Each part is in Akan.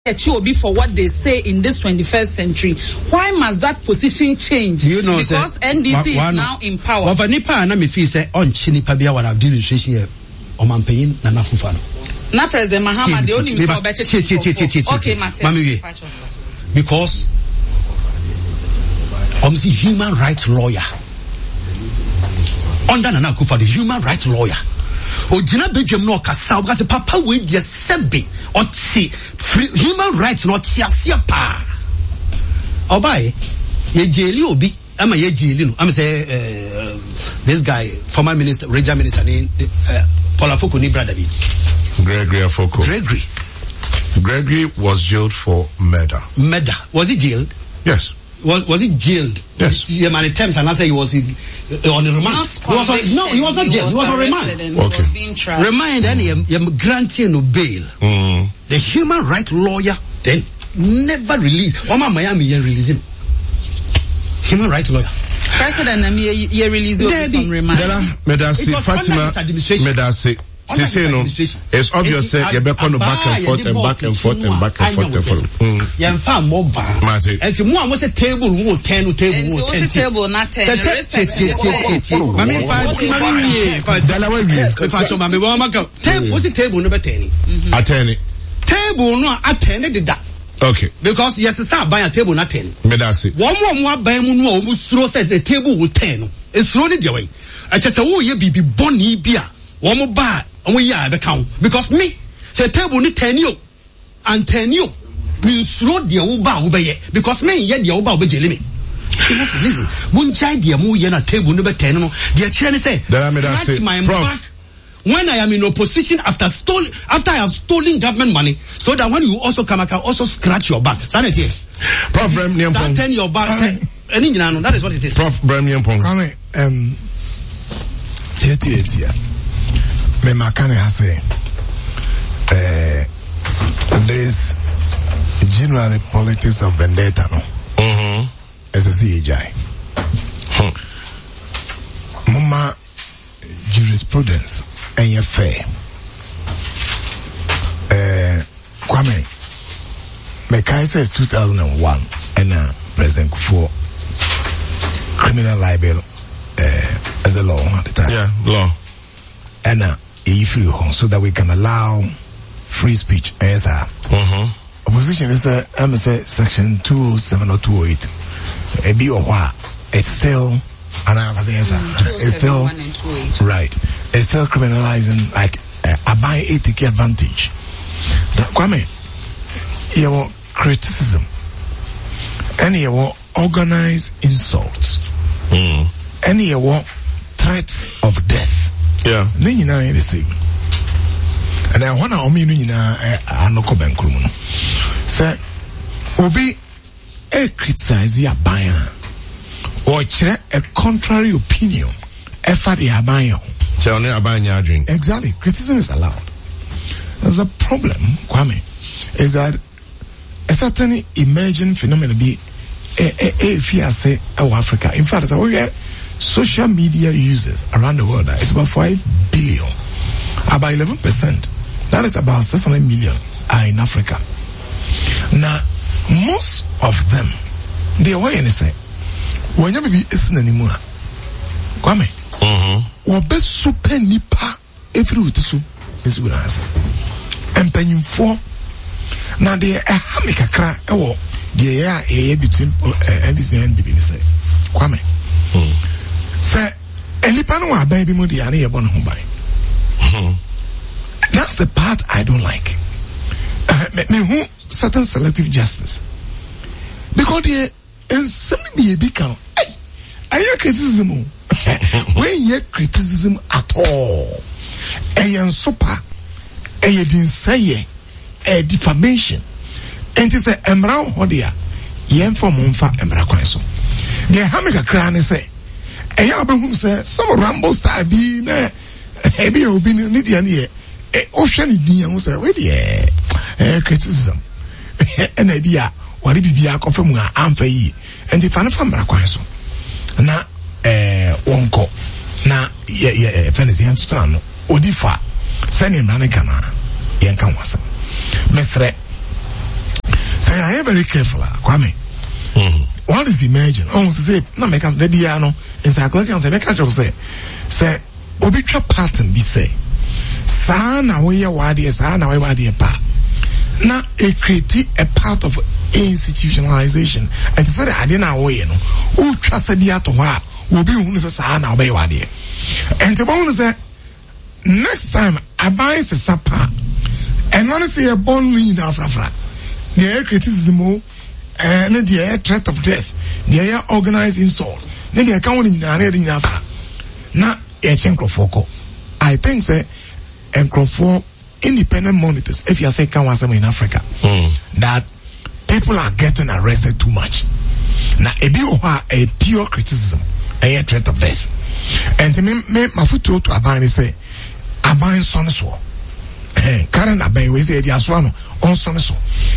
for what they say in this 21st century. Why must that position change? You know, because NDC is now in power. Well, for Nipa na me feel say on Chinipa bia wan administration here o manpanyin na Akufo-Addo. Na President Mahama the only Mr. Obeche. Okay, Mate. Because the human rights lawyer under Nana Akufo-Addo, the human rights lawyer. Ojina bedwem no kasa because papa we dey sebe or human rights not tia pa. Obai ye jeli obi ama ye jeli no. I'm say this guy former minister, regional minister named Paul Afoko ni brother bi. Gregory Afoko. Gregory was jailed for murder. Murder. Was he jailed? Yes. Was he jailed? Yes. Yeah, many times, and I say he was on the remand. He was not jailed. He was on remand. Okay. Was being tried. Remand and he granted no bail. The human rights lawyer then never released. Oma Miami release him. Human rights lawyer. President Nami release you from remand. Medasi Fatima Medasi. It's obvious that you're back and forth and back and forth and back and forth and forth. You're far more bad. And to more was a table, 10 table, 10 table, not 10. Table was a table number 10. Table no attended that. Okay. Because yes, sir, buy a table not 10. Medasi. One more buy no almost said the table was 10. It's thrown it away. I just say, oh, you be bonny beer. One more bad. And we are the count because me say table ni 10 you and 10 you will throw the uba because me yet the uba be jelly me. Listen, one child the mu na table number 10 no the children say my back when I am in opposition after I have stolen government money so that when you also come I can also scratch your back. Sanity. Prof Brem Niampong. Turn your back. That is what it is. Prof Brem Niampong. Me makane hase this general politics of vendetta no SSEJ mama jurisprudence and fair Kwame me kai say 2001 and President Kufuor criminal libel as a law at the time. Yeah, law. And free home so that we can allow free speech as opposition is section 207 or 208 it's still it's still right, it's still criminalizing like a buy a take advantage. Kwame, your criticism and your organized insults and your threats of death. Yeah. Nina the same. And I want to anoko benkrumu. Say obi criticize ya buyer or chere a contrary opinion efa the abayo. Tell me about your drink. Exactly. Criticism is allowed. The problem, Kwame, is that a certain emerging phenomenon be if you say Africa. In fact, social media users around the world, it's about 5 billion. About 11%. That is about 600 million are in Africa. Now, most of them, they are what you say. When you be listening anymore, Kwame, be super nipa every week so is what I say. And paying for now they are hamika cra they are between NDC and BB say Kwame. Say anybody wa baby mo di ane yebon ho bai. That's the part I don't like. Me who certain selective justice. Because the some be become I criticism. When you criticism at all. And super and you didn't say a defamation. And it's a emra hodia. Yen for monfa emra kwanso. The hamika cran say who say some ramble star be na ebi obi ni dia ne o hwe ne dia who say we dey criticism and idea what bibia kofa mu a amfa yi and if anafa mra kwan so na wonko na ye fene se yanto no odifa sane mra ne kana yen kan wasa mesre So I am very careful, Kwame. What is emerging? Oh, say, no, make us the piano in psychology and say, make us say, Obitra pattern be say, Sana, we are wadi, Sana, we wadi a part. Now, a critique a part of institutionalization. And to say that I didn't know, who trusted the other will be who is Sana, we wadi. And the bonus say, next time I buy a sapa, and want to see a bone lean after the air criticism, and the air threat of death, the air organized insult, then the account in the after. Now, a Chenkrofoco. I think, say, and independent monitors, if you say Kawasama in Africa, that people are getting arrested too much. Now, a pure criticism, a threat of death. And to me, my foot to Abani say, Abani Soniswo. Karen Abai, we say the Aswano, on Soniswo.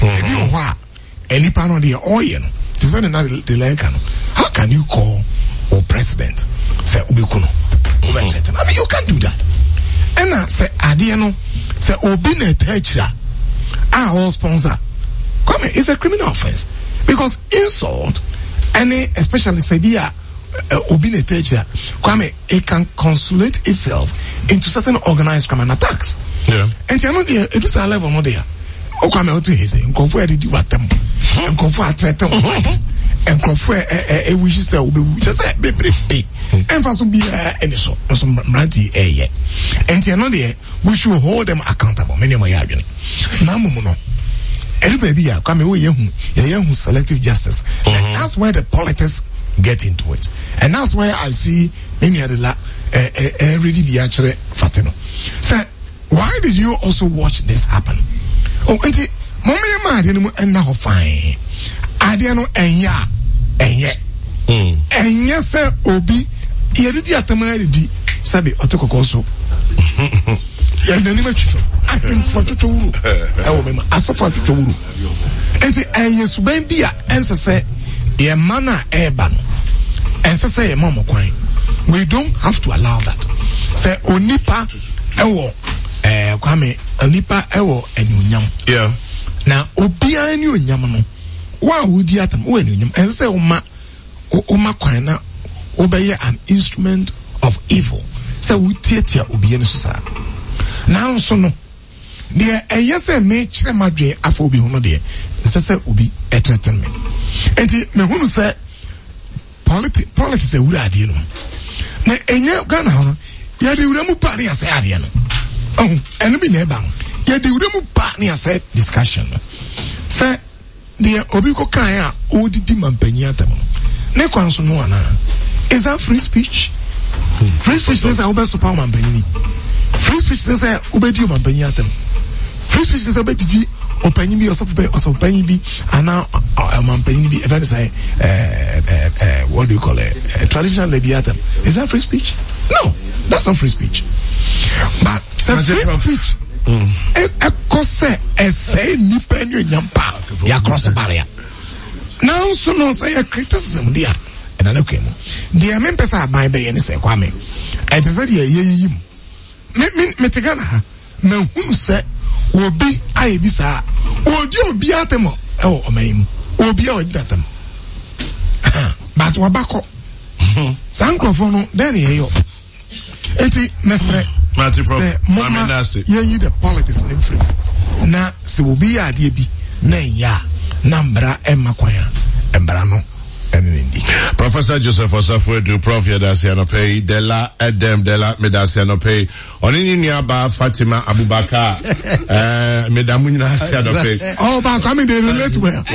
A Lipano de Oyen, this is not the Lekano. How can you call or president? Say, Ubikuno. I mean, you can't do that. And I say, Adiano, say, Obine Tetra, our sponsor. Come here, it's a criminal offense. Because insult, especially say, Obine Tetra, come here, it can consolidate itself into certain organized crime and attacks. Yeah. And you know, it is a level no there. O come here to his, and go for the what them, and go for a threat them, and go for a wish say, just say, be. And for some be any so some ranty and you know we should hold them accountable. Many more yagen. Namuno. Every baby come away who selective justice. And that's where the politics get into it. And that's where I see many other really be actually Fatino. So why did you also watch this happen? Oh, and the mommy and now fine. I didn't know and yet. And yes, sir, Obi, Yedi Atamari Sabi Otokoso. Yanimach, I am for Tuturu. I suffer Tuturu. And the yes, baby, answer say, dear mana Eban. Answer say, Mama Quine. We don't have to allow that. Say, Onipa, Ewo, Kwame, Onipa, Ewo, and Unyam. Yeah. Now, Obia and you, Yamano. Why would you atom when you and say, Umakwana, obey an instrument of evil. So we tear Obian Susa. Now, so no. Dear, a yes, a match, Madre, Afobi Hono, dear, Sasa Ubi, a threatenment. And the Mahunu said, politics, a wood idea. Now, and your gun, Yadi party as Adiano. Oh, and be never. Yadi party as a discussion. Sir, dear Obiko Kaya, Odi Mampeniatam. Is that free speech? Free speech is a super Mampeni. Free speech is a Ubedio Mampeniatam. Free speech is a Betty Openibi or Penibi, and now Mampeni, event say, what do you call it? Traditional Leviatam. Is that free speech? No, that's not free speech. But free speech. A cose, a say, Nipen, Yampa, ya cross a barrier. Now, so no say a criticism, dear. And I look him. Dear members are by bay and say, Kwame. I decided ye Metegana. No, who said, will be I bisa, or you be at them, oh, maim, or be out at them. But Wabako. Sankrofono, then ye. Eti, Mestre, ye the politics in free. Na, so will be a debi, nay ya. Nambra Makwaya Embrano Professor Joseph Osafo Prof Yadasiano Pay Della Edem Della Medasiano Pay Onini Ba Fatima Abubakar Medamuina Siano Pay. Oh, but coming they relate well.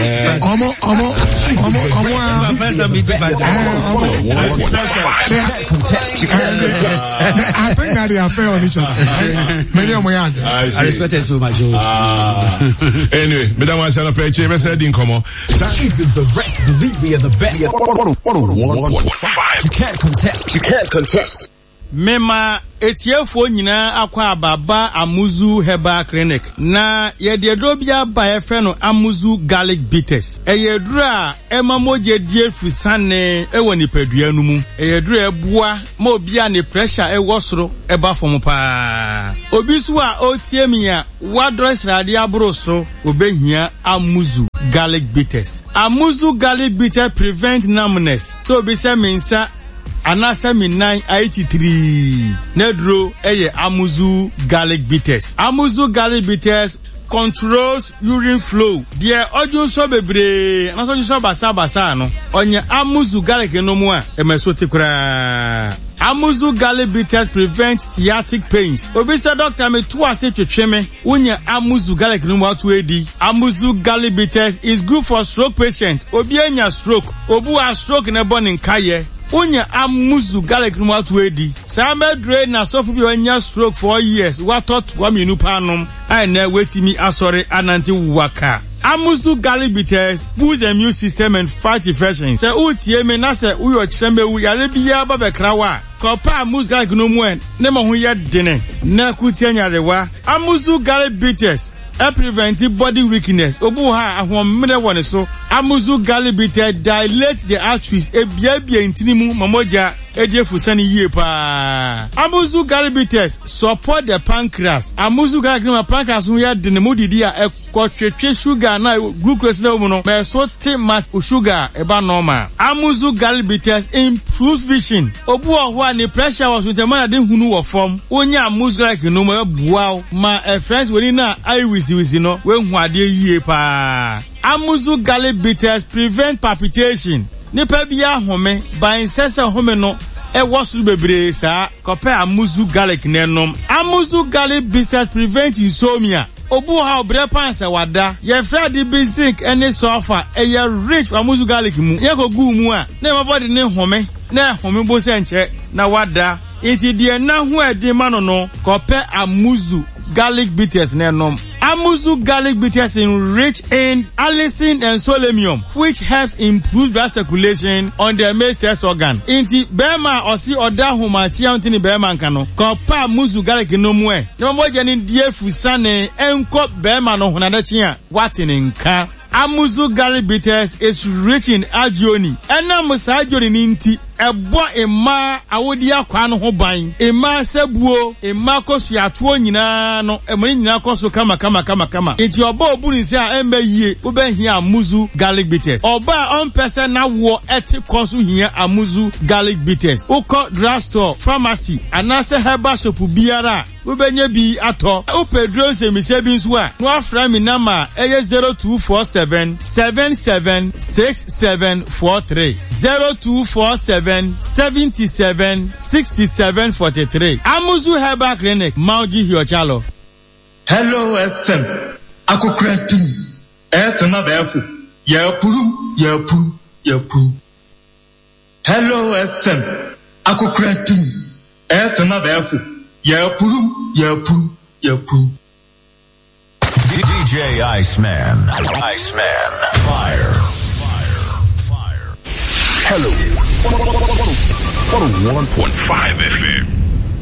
I think that they are fair on each other. Many of my I respect it so much. Anyway, Medamasiano Pay Chevy come on. Even the rest believe we are the best. 101.5. You can't contest. Mema etiefo nyina akwa ababa Amuzu Herbal Clinic na yededro bia ba efe no Amuzu Garlic Bitters eyedro a ema moje die frisane ewo nipadua no mu eyedro ebua ma obi a ne pressure ewo soro eba fom pa obi so a otie mi a wadro srade aboro so obehia Amuzu garlic bitters. Amuzu garlic bitter prevent numbness. So be say mensa anasa minan 83. Nedro eye Amuzu garlic bitters. Amuzu garlic bitters controls urine flow. Dear audio so bebre, na so so basa no. Onye Amuzu garlic no mo a emeso tikura. Amuzu garlic bitters prevent sciatic pains. Obi say doctor me to ase twetwe me. Unya Amuzu garlic no mo to edi. Amuzu garlic bitters is good for stroke patient. Obi anya stroke. Obu a stroke na born nkaye. Unya Amuzu garlic no mo to edi. Sama dre na sofu bi anya stroke for years. What thought wa me nupa anom. I na wetimi asore ananti waka. Amuzu garlic bitters boost the immune system and fight infections. Se utie me na se uyo chembe u yare biya ba bekrawa. Kopa Amuzu garlic no mu en ne ma ho ye dene. Na kutie nyarewa. Amuzu garlic bitters prevent body weakness. Obu ha ahomre woni so. Amuzu garlic bitters dilate the arteries. Ebiabia intinimu mamoja edefusani yie pa. Amuzu garlic bitters support the pancreas. Amuzu garlic no pancreas ho ya de ne modidi a ekotwetwe sugar na glucose na mu no. Me so te mass sugar eba normal. Amuzu garlic bitters improves vision. Obu ho a ne pressure was with the man de hunu wo form. Onya Amuzu garlic no mo bua ma friends we ni na eye wisi no we hu ade yie pa. Amuzu garlic bitters prevent palpitation. Nipa bia home by sese home no e wosu bebre sa kope Amuzu garlic nenom. Amuzu garlic bitters prevent insomnia. Obu ha obre panse wada ye fra di basic any sulfur e ye rich Amuzu garlic mu ye ko gu mu a na my body ne home na home bo se nche na wada iti die na hu edi mano no kope Amuzu garlic bitters nenom. Amuzu garlic bitters rich in allicin and selenium, which helps improve blood circulation on the male sex organ. Inti bema osi oda humati antini bema nkano. Kopa Amuzu garlic no mwe. No mo jeni die fusane enko bema no hunadachi a watini nka. Amuzu garlic bitters is rich in agioni. Ena musa agioni ninti ebo ema awodi akwa no ho ban. Ema sebuo, ema kosu atuo nyina no, emani nyina kosu kama. Iti oba obuni se a embe yie, ube hia Amuzu garlic bitters. Oba on person na wo eti kosu hia Amuzu garlic bitters. Uko drugstore, pharmacy, anase herbal shop biara. Ubenye bi ato. Upedro se mise bi nso a. No afra mi nama eye 0247 776743. 0247 77 6743. Amuzu Herbal Clinic, Mauji Hiochalo. Hello FM. Akukrentum. Etna befu. Ya purum. Hello FM. Akukrentum. Etna befu. Ya purum. DJ Iceman. Fire. Hello. 101.5 FM.